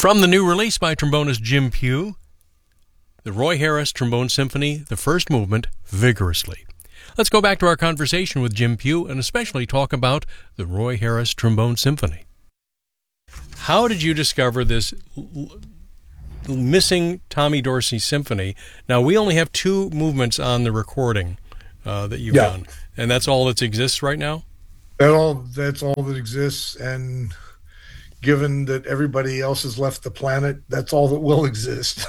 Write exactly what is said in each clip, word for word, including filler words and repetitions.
From the new release by trombonist Jim Pugh, the Roy Harris Trombone Symphony, the first movement, Vigorously. Let's go back to our conversation with Jim Pugh and especially talk about the Roy Harris Trombone Symphony. How did you discover this l- missing Tommy Dorsey symphony? Now, we only have two movements on the recording uh, that you've yeah. done, and that's all that exists right now? That all, that's all that exists, and given that everybody else has left the planet, that's all that will exist.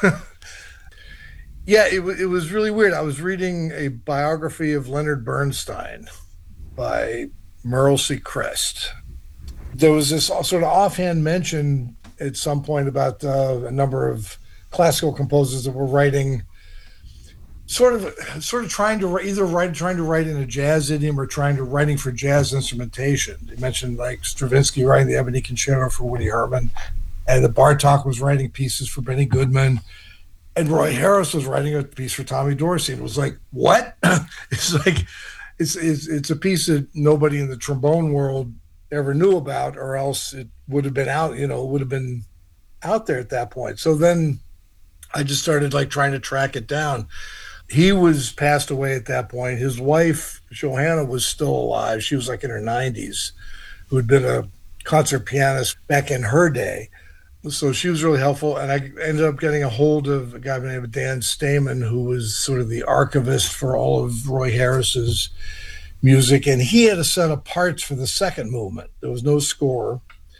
Yeah, it, it was really weird. I was reading a biography of Leonard Bernstein by Merle Seacrest. There was this sort of offhand mention at some point about uh, a number of classical composers that were writing, sort of, sort of trying to either write, trying to write in a jazz idiom or trying to writing for jazz instrumentation. They mentioned like Stravinsky writing the Ebony Concerto for Woody Herman, and that Bartok was writing pieces for Benny Goodman. And Roy Harris was writing a piece for Tommy Dorsey. And it was like, what? It's like, it's, it's it's a piece that nobody in the trombone world ever knew about, or else it would have been out, you know, would have been out there at that point. So then I just started like trying to track it down. He was passed away at that point. His wife, Johanna, was still alive. She was like in her nineties, who had been a concert pianist back in her day. So she was really helpful, and I ended up getting a hold of a guy named Dan Stamen, who was sort of the archivist for all of Roy Harris's music, and he had a set of parts for the second movement. There was no score.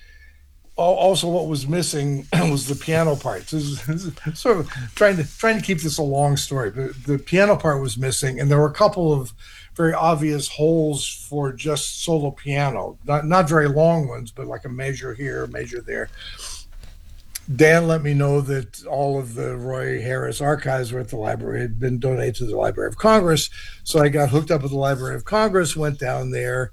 Also, what was missing was the piano parts. This is, this is sort of trying to trying to keep this a long story, but the piano part was missing, and there were a couple of very obvious holes for just solo piano. Not not very long ones, but like a measure here, a measure there. Dan let me know that all of the Roy Harris archives were at the library, had been donated to the Library of Congress. So I got hooked up with the Library of Congress, went down there,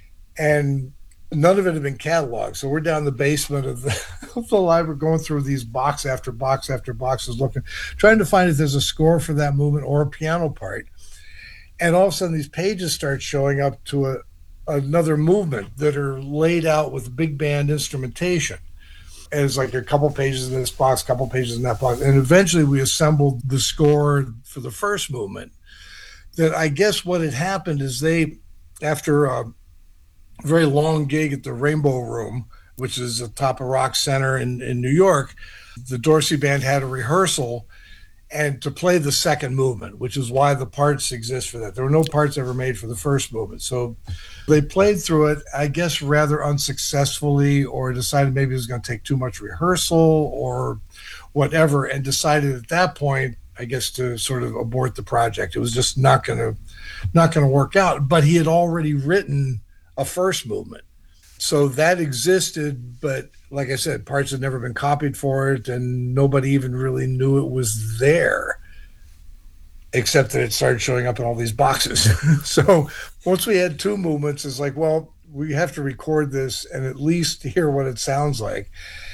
and none of it had been cataloged. So we're down in the basement of the, of the library, going through these box after box after boxes, looking, trying to find if there's a score for that movement or a piano part. And all of a sudden, these pages start showing up to a, another movement that are laid out with big band instrumentation. And it's like a couple pages in this box, a couple pages in that box. And eventually we assembled the score for the first movement. That I guess what had happened is they, after a very long gig at the Rainbow Room, which is atop of Rock Center in, in New York, the Dorsey Band had a rehearsal and to play the second movement, which is why the parts exist for that. There were no parts ever made for the first movement. So they played through it, I guess, rather unsuccessfully, or decided maybe it was going to take too much rehearsal or whatever, and decided at that point, I guess, to sort of abort the project. It was just not going to not going to work out. But he had already written a first movement. So that existed, but like I said, parts had never been copied for it, and nobody even really knew it was there, except that it started showing up in all these boxes. So once we had two movements, it's like, well, we have to record this and at least hear what it sounds like.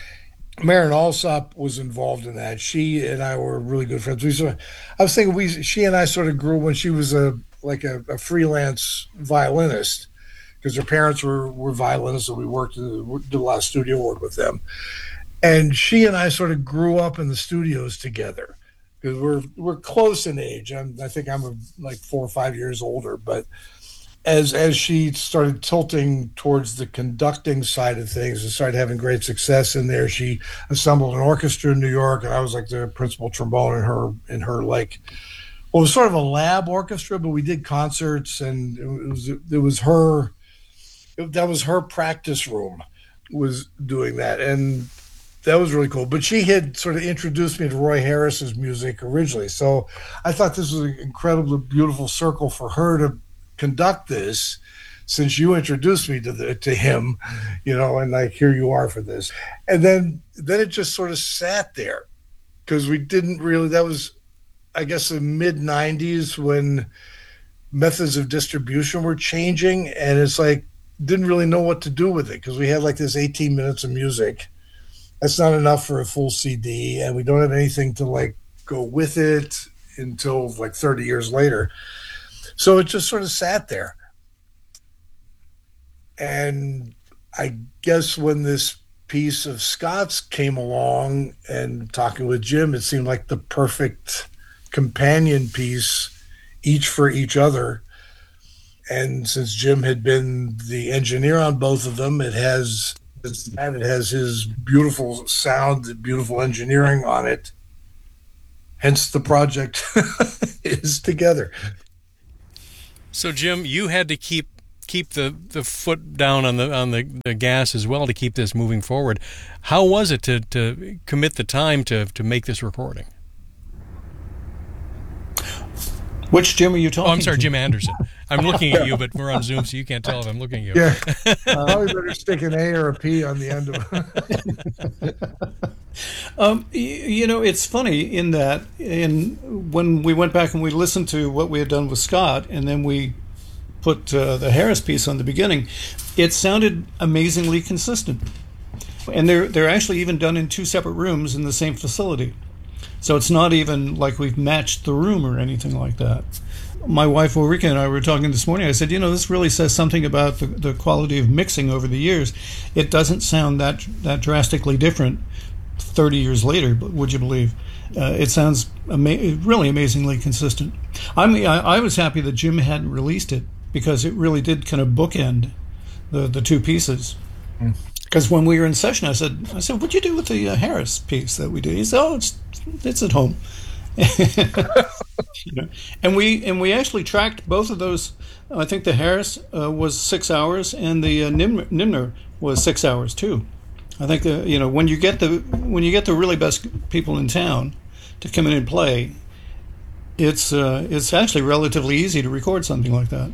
Maren Alsop was involved in that. She and I were really good friends. We sort of, I was thinking we, she and I sort of grew when she was a like a, a freelance violinist, because her parents were, were violinists, so we worked, did a lot of studio work with them. And she and I sort of grew up in the studios together, because we're we're close in age. I'm, I think I'm a, like four or five years older. But as as she started tilting towards the conducting side of things and started having great success in there, she assembled an orchestra in New York, and I was like the principal trombone in her in her like, well, it was sort of a lab orchestra, but we did concerts, and it was it was her. That was her practice room, was doing that, and that was really cool. But she had sort of introduced me to Roy Harris's music originally, so I thought this was an incredibly beautiful circle for her to conduct this, since you introduced me to the to him, you know, and like, here you are for this. And then then it just sort of sat there, because we didn't really, that was, I guess, the mid nineties when methods of distribution were changing, and it's like, didn't really know what to do with it, because we had like this eighteen minutes of music. That's not enough for a full C D, and we don't have anything to like go with it until like thirty years later. So it just sort of sat there. And I guess when this piece of Scott's came along, and talking with Jim, it seemed like the perfect companion piece, each for each other. And since Jim had been the engineer on both of them, it has it has his beautiful sound, beautiful engineering on it. Hence, the project is together. So, Jim, you had to keep keep the, the foot down on the on the, the gas as well to keep this moving forward. How was it to, to commit the time to, to make this recording? Which Jim are you talking to? Oh, I'm sorry, to? Jim Anderson. I'm looking at you, but we're on Zoom, so you can't tell if I'm looking at you. Yeah, probably better stick an A or a P on the end of it. um, you know, it's funny in that in when we went back and we listened to what we had done with Scott, and then we put uh, the Harris piece on the beginning, it sounded amazingly consistent. And they're they're actually even done in two separate rooms in the same facility. So it's not even like we've matched the room or anything like that. My wife Ulrika and I were talking this morning. I said, you know, this really says something about the, the quality of mixing over the years. It doesn't sound that that drastically different thirty years later, but would you believe? Uh, it sounds ama- really amazingly consistent. I mean, I, I was happy that Jim hadn't released it, because it really did kind of bookend the, the two pieces. Because mm. when we were in session, I said, I said, what'd you do with the uh, Harris piece that we did? He said, oh, it's it's at home. You know? And we and we actually tracked both of those. I think the Harris uh, was six hours, and the uh, Nimner, Nimner was six hours too. I think uh, you know when you get the when you get the really best people in town to come in and play, it's uh, it's actually relatively easy to record something like that.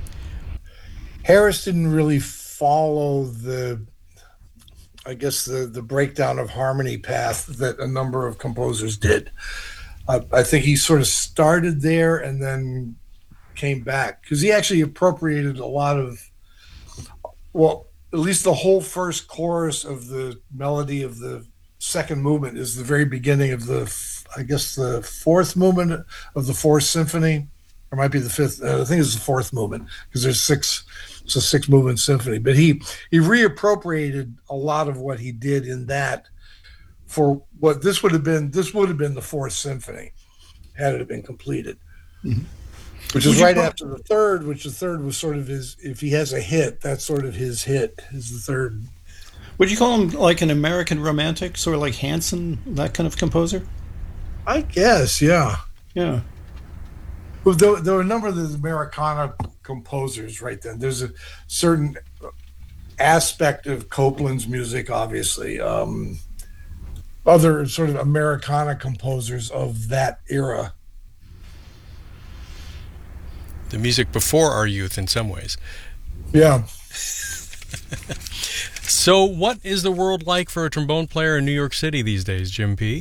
Harris didn't really follow the, I guess, the, the breakdown of harmony path that a number of composers did. Uh, I think he sort of started there and then came back, because he actually appropriated a lot of, well, at least the whole first chorus of the melody of the second movement is the very beginning of the, I guess, the fourth movement of the Fourth Symphony, or might be the fifth. Uh, I think it's the fourth movement, because there's six. It's a six movement symphony, but he he reappropriated a lot of what he did in that for what this would have been. This would have been the Fourth Symphony had it been completed, mm-hmm. which is right after the third. Which the third was sort of his. If he has a hit, that's sort of his hit. Is the third. Would you call him like an American romantic, sort of like Hanson, that kind of composer? I guess, yeah, yeah. Well, there, there were a number of the Americana composers right then. There's a certain aspect of Copland's music, obviously. Um, other sort of Americana composers of that era. The music before our youth, in some ways. Yeah. So, what is the world like for a trombone player in New York City these days, Jim P?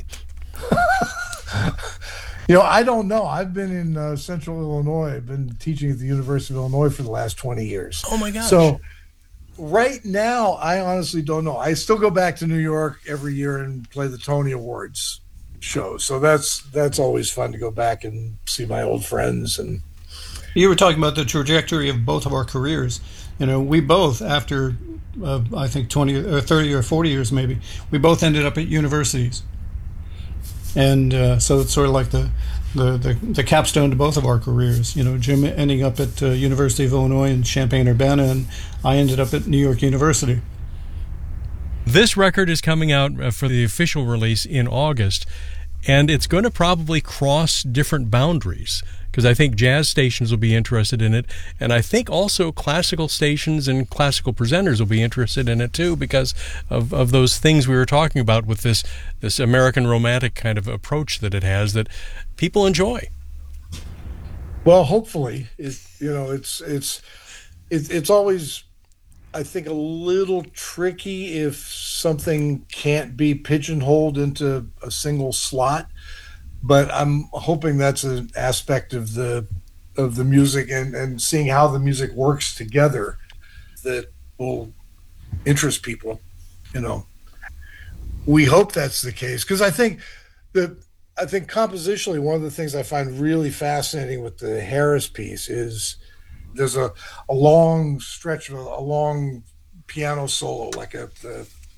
You know, I don't know. I've been in uh, Central Illinois. I've been teaching at the University of Illinois for the last twenty years. Oh, my gosh. So right now, I honestly don't know. I still go back to New York every year and play the Tony Awards show. So that's that's always fun to go back and see my old friends. And you were talking about the trajectory of both of our careers. You know, we both, after, uh, I think, twenty or thirty or forty years maybe, we both ended up at universities. And uh, so it's sort of like the, the, the, the capstone to both of our careers. You know, Jim ending up at uh, University of Illinois in Champaign-Urbana, and I ended up at New York University. This record is coming out uh, for the official release in August, and it's going to probably cross different boundaries, because I think jazz stations will be interested in it, and I think also classical stations and classical presenters will be interested in it too, because of, of those things we were talking about with this this American romantic kind of approach that it has that people enjoy. Well, hopefully, it, you know, it's it's it, it's always, I think, a little tricky if something can't be pigeonholed into a single slot. But I'm hoping that's an aspect of the of the music and, and seeing how the music works together that will interest people. You know, we hope that's the case, because I think that I think compositionally one of the things I find really fascinating with the Harris piece is there's a, a long stretch of a, a long piano solo, like a, a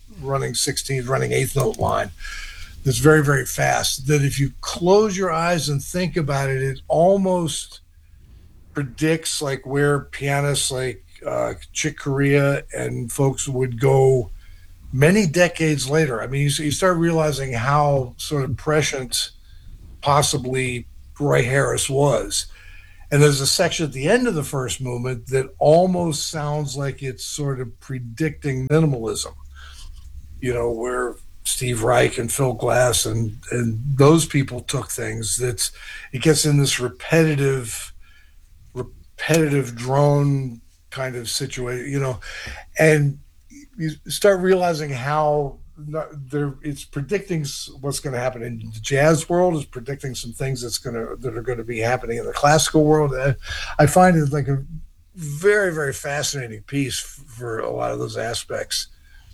running sixteenth, running eighth note line that's very, very fast, that if you close your eyes and think about it, it almost predicts like where pianists like uh, Chick Corea and folks would go many decades later. I mean, you, you start realizing how sort of prescient possibly Roy Harris was. And there's a section at the end of the first movement that almost sounds like it's sort of predicting minimalism, you know, where Steve Reich and Phil Glass and, and those people took things. That's, it gets in this repetitive, repetitive drone kind of situation, you know, and you start realizing how there it's predicting what's going to happen in the jazz world, is predicting some things that's going to that are going to be happening in the classical world. I find it like a very, very fascinating piece for a lot of those aspects.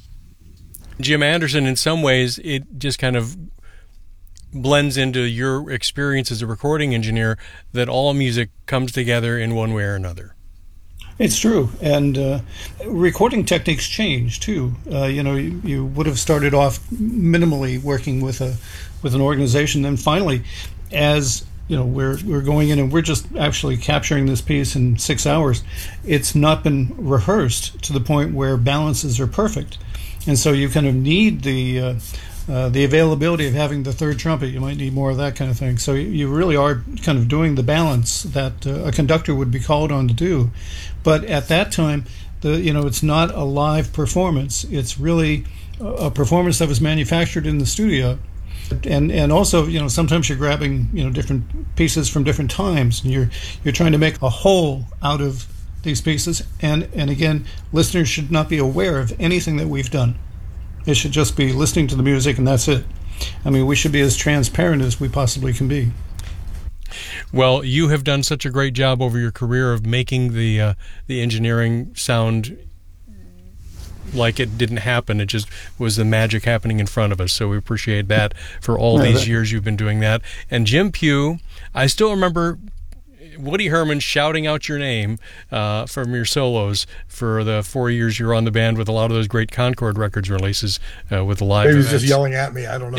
Jim Anderson, in some ways, it just kind of blends into your experience as a recording engineer that all music comes together in one way or another. It's true, and uh, recording techniques change too. Uh, you know, you, you would have started off minimally working with a with an organization, then finally, as you know, we're we're going in and we're just actually capturing this piece in six hours. It's not been rehearsed to the point where balances are perfect, and so you kind of need the uh, uh, the availability of having the third trumpet. You might need more of that kind of thing. So you really are kind of doing the balance that uh, a conductor would be called on to do. But at that time, the you know it's not a live performance. It's really a performance that was manufactured in the studio, and and also you know sometimes you're grabbing you know different pieces from different times, and you're you're trying to make a whole out of these pieces. And and again, listeners should not be aware of anything that we've done. It should just be listening to the music, and that's it. I mean, we should be as transparent as we possibly can be. Well, you have done such a great job over your career of making the uh, the engineering sound like it didn't happen. It just was the magic happening in front of us. So we appreciate that for all Yeah, these that- years you've been doing that. And Jim Pugh, I still remember Woody Herman shouting out your name uh, from your solos for the four years you were on the band with a lot of those great Concord Records releases uh, with the live Maybe he's events. just yelling at me. I don't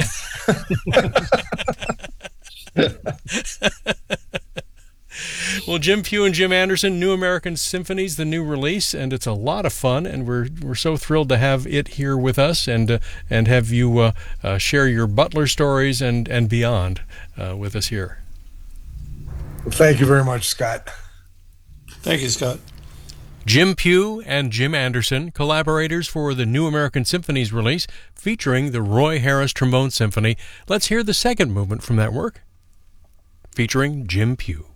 know. Well, Jim Pugh and Jim Anderson, New American Symphonies, the new release, and it's a lot of fun, and we're we're so thrilled to have it here with us and uh, and have you uh, uh, share your Butler stories and and beyond uh, with us here. Well, thank you very much, Scott. Thank you, Scott. Jim Pugh and Jim Anderson, collaborators for the New American Symphonies release featuring the Roy Harris Trombone Symphony. Let's hear the second movement from that work, featuring Jim Pugh.